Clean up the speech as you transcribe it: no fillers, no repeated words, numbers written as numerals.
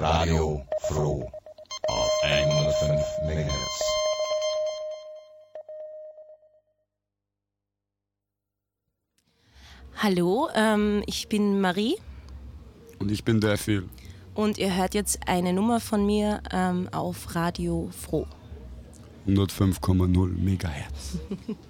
Radio Froh auf 105 MHz. Hallo, ich bin Marie. Und ich bin der Phil. Und ihr hört jetzt eine Nummer von mir auf Radio Froh. 105,0 MHz.